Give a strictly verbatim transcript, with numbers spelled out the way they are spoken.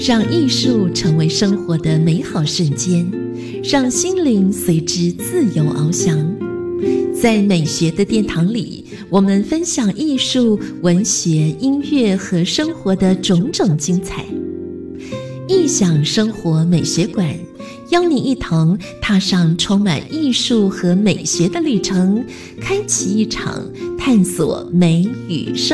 让艺术成为生活的美好瞬间，让心灵随之自由翱翔。在美学的殿堂里，我们分享艺术、文学、音乐和生活的种种精彩。艺享生活美学馆，邀你一同踏上充满艺术和美学的旅程，开启一场探索美与生